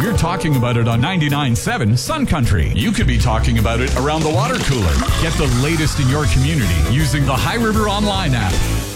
We're talking about it on 99.7 Sun Country. You could be talking about it around the water cooler. Get the latest in your community using the High River Online app.